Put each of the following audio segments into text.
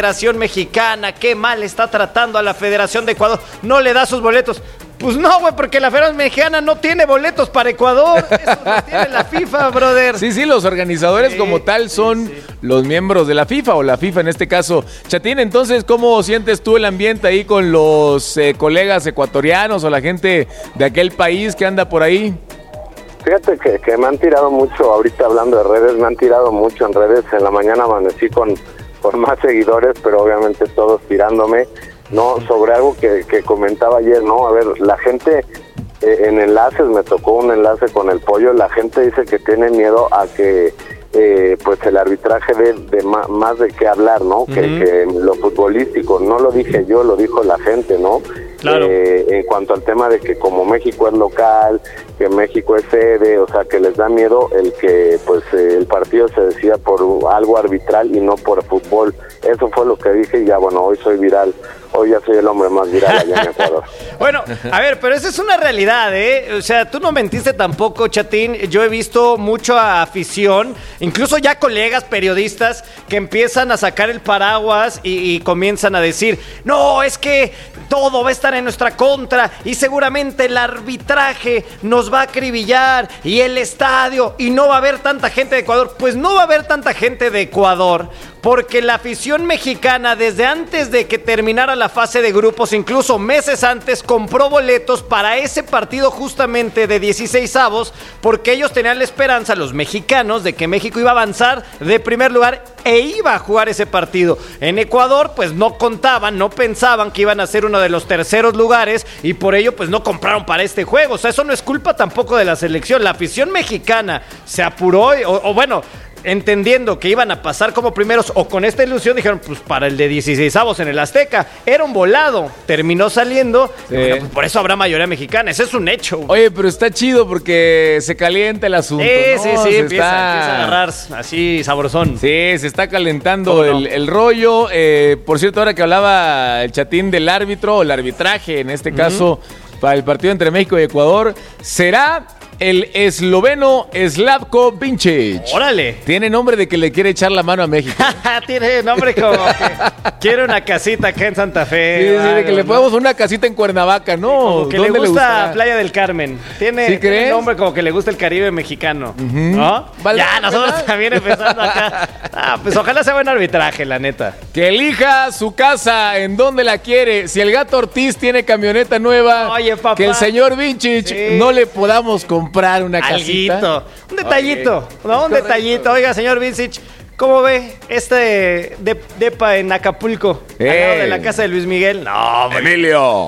Federación Mexicana, qué mal está tratando a la Federación de Ecuador, no le da sus boletos. Pues no, güey, porque la Federación Mexicana no tiene boletos para Ecuador. Eso lo tiene la FIFA, brother. Sí, los organizadores como tal son los miembros de la FIFA, o la FIFA en este caso. Chatín, entonces, ¿cómo sientes tú el ambiente ahí con los colegas ecuatorianos o la gente de aquel país que anda por ahí? Fíjate que me han tirado mucho, ahorita hablando de redes, me han tirado mucho en redes. En la mañana amanecí con más seguidores, pero obviamente todos tirándome, ¿no? Sobre algo que comentaba ayer, ¿no? A ver, la gente en enlaces, me tocó un enlace con el Pollo, la gente dice que tiene miedo a que pues el arbitraje de más de qué hablar, ¿no? Que lo futbolístico, no lo dije yo, lo dijo la gente, ¿no? Claro. En cuanto al tema de que como México es local, que México es sede, o sea, que les da miedo el que pues el partido se decida por algo arbitral y no por fútbol. Eso fue lo que dije y ya, bueno, hoy soy viral. Hoy ya soy el hombre más viral allá en Ecuador. Bueno, a ver, pero esa es una realidad, ¿eh? O sea, tú no mentiste tampoco, Chatín. Yo he visto mucha afición, incluso ya colegas periodistas que empiezan a sacar el paraguas y comienzan a decir, no, es que todo va a estar en nuestra contra y seguramente el arbitraje nos va a acribillar y el estadio y no va a haber tanta gente de Ecuador. Pues no va a haber tanta gente de Ecuador porque la afición mexicana desde antes de que terminara la fase de grupos, incluso meses antes, compró boletos para ese partido justamente de 16avos, porque ellos tenían la esperanza, los mexicanos, de que México iba a avanzar de primer lugar e iba a jugar ese partido. En Ecuador, pues no contaban, no pensaban que iban a ser uno de los terceros lugares y por ello, pues no compraron para este juego. O sea, eso no es culpa tampoco de la selección. La afición mexicana se apuró, o bueno, entendiendo que iban a pasar como primeros o con esta ilusión, dijeron, pues para el de 16avos en el Azteca, era un volado, terminó saliendo, sí. Bueno, pues por eso habrá mayoría mexicana, ese es un hecho. Oye, pero está chido porque se calienta el asunto, ¿no? Sí, empieza a agarrar así sabrosón. Sí, se está calentando el rollo. Por cierto, ahora que hablaba el Chatín del árbitro, o el arbitraje, en este caso, para el partido entre México y Ecuador, será el esloveno Slavko Vincic. ¡Órale! Tiene nombre de que le quiere echar la mano a México. Tiene nombre como que quiere una casita acá en Santa Fe. Sí, de que le podemos una casita en Cuernavaca, ¿no? Como que le gusta Playa del Carmen. Tiene nombre como que le gusta el Caribe mexicano, ¿no? ¿Vale? Ya, nosotros también empezando acá. Pues ojalá sea buen arbitraje, la neta. Que elija su casa, en donde la quiere. Si el Gato Ortiz tiene camioneta nueva, oye, papá, que el señor Vincic no le podamos comprar una casita. Alguito, un detallito, okay. ¿No? Un detallito. Oiga, señor Vincic, ¿cómo ve este depa en Acapulco? Al lado de la casa de Luis Miguel. No, Emilio.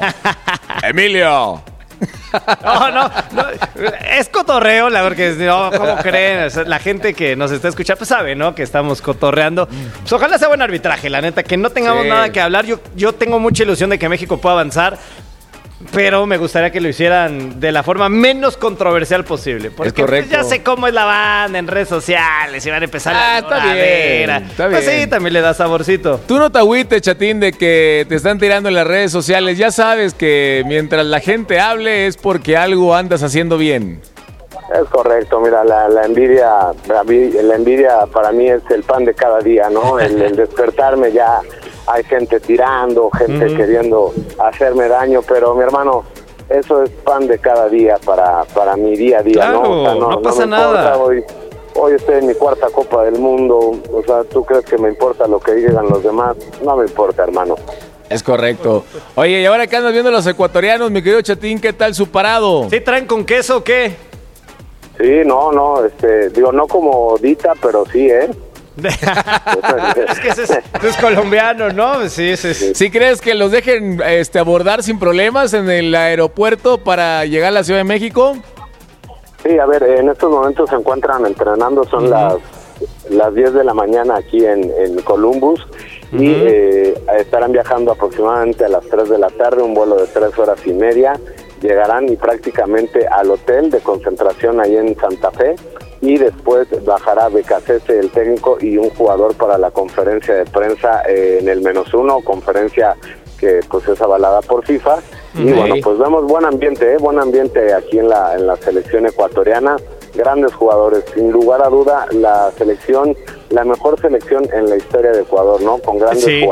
No, es cotorreo, porque no, ¿cómo creen? La gente que nos está escuchando pues sabe, ¿no? Que estamos cotorreando. Pues ojalá sea buen arbitraje, la neta, que no tengamos nada que hablar. Yo tengo mucha ilusión de que México pueda avanzar, pero me gustaría que lo hicieran de la forma menos controversial posible. Porque es correcto. Pues, ya sé cómo es la banda en redes sociales y van a empezar está bien. Pues sí, también le da saborcito. Tú no te agüites, Chatín, de que te están tirando en las redes sociales. Ya sabes que mientras la gente hable es porque algo andas haciendo bien. Es correcto, mira, la envidia para mí es el pan de cada día, ¿no? El despertarme ya. Hay gente tirando, gente queriendo hacerme daño, pero mi hermano, eso es pan de cada día para mi día a día, claro, ¿no? O sea, no pasa nada. Hoy estoy en mi cuarta Copa del Mundo, o sea, ¿tú crees que me importa lo que digan los demás? No me importa, hermano. Es correcto. Oye, y ahora que andas viendo los ecuatorianos, mi querido Chatín, ¿qué tal su parado? ¿Sí traen con queso o qué? Sí, no, digo, no como Dita, pero sí, Es que ese es colombiano, ¿no? Sí. ¿Sí crees que los dejen abordar sin problemas en el aeropuerto para llegar a la Ciudad de México? Sí, a ver, en estos momentos se encuentran entrenando, son las 10 de la mañana aquí en Columbus y estarán viajando aproximadamente a las 3 de la tarde, un vuelo de 3 horas y media. Llegarán y prácticamente al hotel de concentración ahí en Santa Fe y después bajará Becasese, el técnico, y un jugador para la conferencia de prensa en el -1, conferencia que pues es avalada por FIFA. Y bueno, pues vemos buen ambiente aquí en la selección ecuatoriana, grandes jugadores, sin lugar a duda la mejor selección en la historia de Ecuador, ¿no? Con grandes jugadores.